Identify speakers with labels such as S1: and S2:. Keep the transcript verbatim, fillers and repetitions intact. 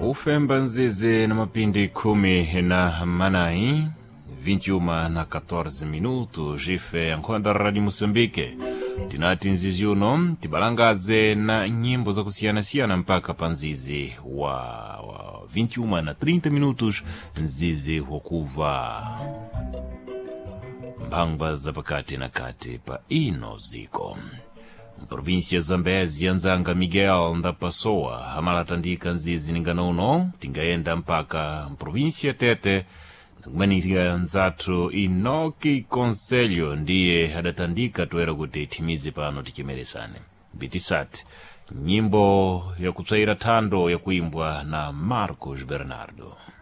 S1: ufemba nzizi na mapindi kumi na manai vinte e uma na quatorze minutos ife ankhonda Rádio Moçambique tinati nzizi uno tibalangaze na nyimbo za kusiyana-siyana mpaka pa nzizi wa, wa vinte e uma na trinta minutos nzizi wakuva mphangwa za pakati na kati pa ino ziko província Zambezi yanzanga Miguel nda Pessoa amalatandika nzizi ningano uno tingaenda mpaka província Tete nakumanika nzathu Inoki Conselho ndiye adatandika toera kuti timizi pano tikimeresane bitisati nyimbo ya kutswaira thando ya kuimbwa na Marcos Bernardo.